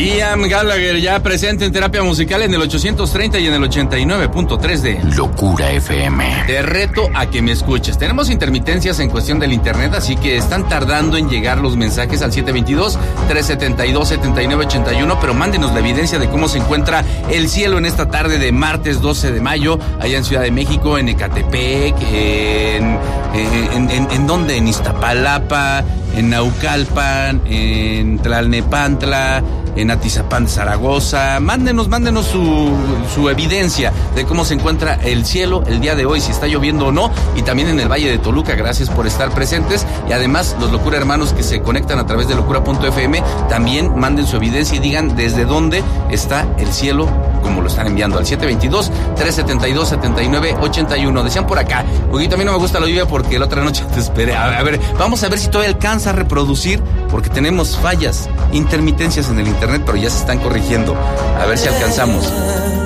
Liam Gallagher ya presente en Terapia Musical en el 830 y en el 89.3 de Locura FM. Te reto a que me escuches. Tenemos intermitencias en cuestión del internet, así que están tardando en llegar los mensajes al 722-372-7981, pero mándenos la evidencia de cómo se encuentra el cielo en esta tarde de martes 12 de mayo, allá en Ciudad de México, en Ecatepec, ¿en dónde? En Iztapalapa, en Naucalpan, en Tlalnepantla, en Atizapán de Zaragoza. Mándenos su evidencia de cómo se encuentra el cielo el día de hoy, si está lloviendo o no, y también en el Valle de Toluca. Gracias por estar presentes, y además los Locura hermanos que se conectan a través de locura.fm también manden su evidencia y digan desde dónde está el cielo, como lo están enviando al 722-372-7981. Decían por acá, Huguito, a mí no me gusta la lluvia porque la otra noche te esperé. A ver, vamos a ver si todavía alcanza a reproducir, porque tenemos fallas, intermitencias en el internet, pero ya se están corrigiendo. A ver si alcanzamos.